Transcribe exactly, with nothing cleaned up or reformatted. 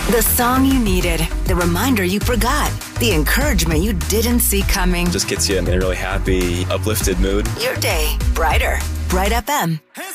The song you needed, the reminder you forgot, the encouragement you didn't see coming. Just gets you in a really happy, uplifted mood. Your day brighter. Bright F M.